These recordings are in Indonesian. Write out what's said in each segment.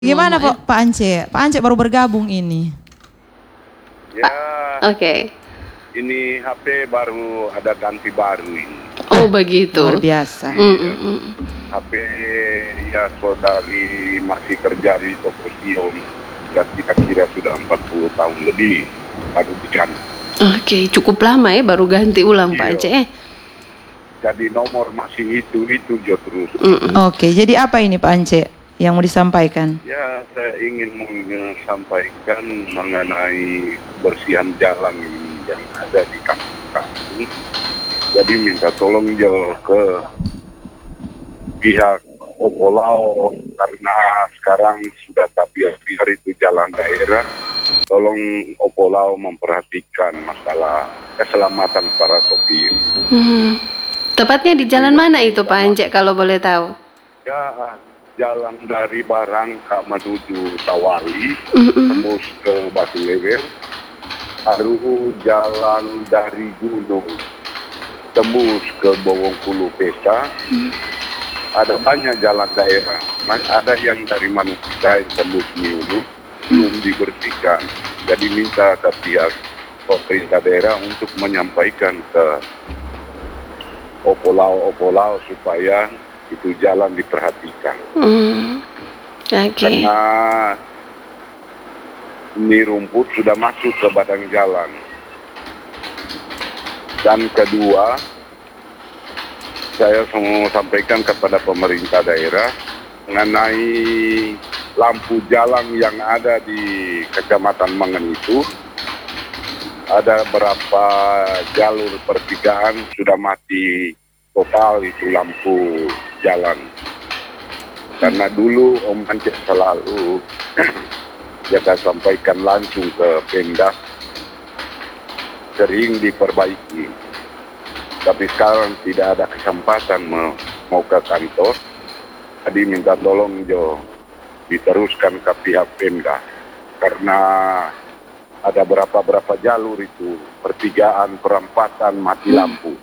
Gimana Pak Ance? Pak Ance baru bergabung ini. Ya, Oke. ini HP baru ada ganti baru ini. Oh begitu. Luar biasa. HP ya saudari masih kerja di toko Sion. Dan kira-kira sudah 40 tahun lebih baru diganti. Oke, cukup lama ya baru ganti ulang Pak Ance. Jadi nomor masih itu jo terus. Oke, jadi apa ini Pak Ance yang mau disampaikan? Ya, saya ingin menyampaikan mengenai bersihan jalan ini yang ada di kampung. Jadi minta tolong jo ke pihak Opolau karena sekarang sudah biar itu jalan daerah. Tolong Opolau memperhatikan masalah keselamatan para sopir. Tepatnya di jalan mana itu Pak Ance kalau boleh tahu? Ya, jalan dari Barangka menuju Tawali, tembus ke Batu Lewer, lalu jalan dari Gunung, tembus ke Bowongkulu Pesta. Ada banyak jalan daerah, ada yang dari Manukita tembus Miulu, belum dibersihkan. Jadi minta ke pihak pemerintah daerah untuk menyampaikan ke Opolau supaya itu jalan diperhatikan. Karena ini rumput sudah masuk ke badan jalan. Dan kedua, saya mau sampaikan kepada pemerintah daerah mengenai lampu jalan yang ada di Kecamatan Mangan itu. Ada berapa jalur pertigaan sudah mati total itu lampu jalan. Karena dulu Om Ance selalu saya sampaikan langsung ke Pemda sering diperbaiki. Tapi sekarang tidak ada kesempatan mau ke kantor. Jadi minta tolong jo diteruskan ke pihak Pemda karena ada berapa jalur itu pertigaan perempatan mati lampu.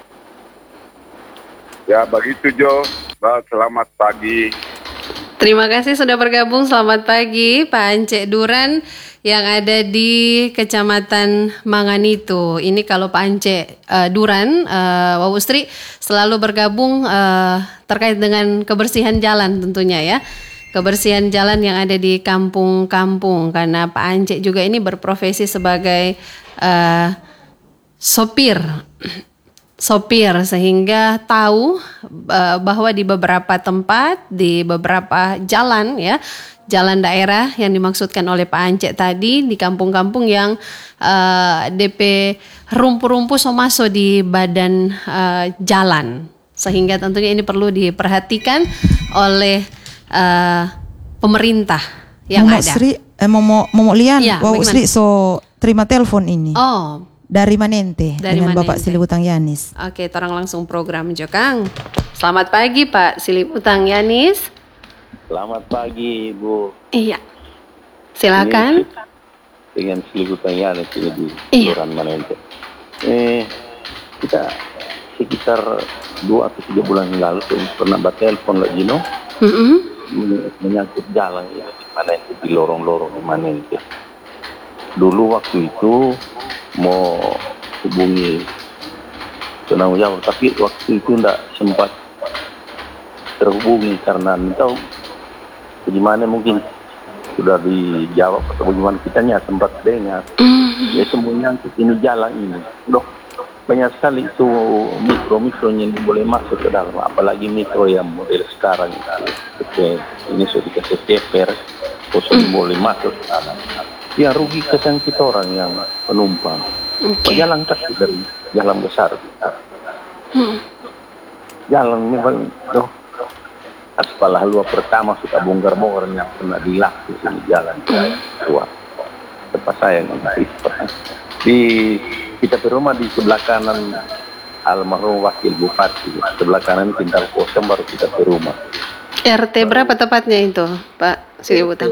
Ya begitu Jo. Selamat pagi. Terima kasih sudah bergabung. Selamat pagi Pak Ance Duran yang ada di Kecamatan Manganitu. Ini kalau Pak Ance Duran, Wawustri selalu bergabung terkait dengan kebersihan jalan tentunya ya. Kebersihan jalan yang ada di kampung-kampung karena Pak Ance juga ini berprofesi sebagai sopir sehingga tahu bahwa di beberapa tempat, di beberapa jalan ya, jalan daerah yang dimaksudkan oleh Pak Ance tadi di kampung-kampung yang DP rumpu-rumpu so masuk di badan jalan, sehingga tentunya ini perlu diperhatikan oleh pemerintah yang Momo ada. Sri, Momo Lian, Ya, Wow Sri so terima telepon ini. Oh, Dari Manente dari dengan Bapak Manente. Silibutang Yanis. Oke, orang langsung program Jo Kang. Selamat pagi Pak Silibutang Yanis. Selamat pagi Bu. Iya. Silakan. Dengan Silibutang Yanis ini di Iya. Kelurahan Manente. Kita sekitar 2 atau 3 bulan yang lalu pernah bertelepon lagi menyangkut jalan ya di Manente, di lorong-lorong Manente. Dulu waktu itu mau hubungi penanggung jawab, tapi waktu itu tidak sempat terhubungi karena tahu bagaimana, mungkin sudah dijawab atau bagaimana, kitanya sempat dengar. Ya semuanya ini jalan ini, banyak sekali itu mikro yang boleh masuk ke dalam, apalagi mikro yang model sekarang ini sudah dikasih teper, boleh masuk ke dalam. Ya rugi kesan kita orang yang penumpang. Jalan kaki dari jalan besar. Jalan memang aspal halua pertama sudah bongkar-bongkar yang pernah dilakukan di sini jalan tua. Tempat saya di kita di rumah di sebelah kanan almarhum wakil bupati, sebelah kanan pintar kosong baru kita ke rumah. RT berapa tepatnya itu Pak Silibutang?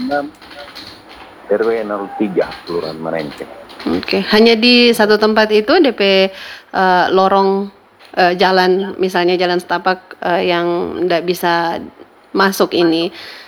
RW 03 Kelurahan Manente. Oke, hanya di satu tempat itu DP lorong jalan, misalnya jalan setapak yang tidak bisa masuk ini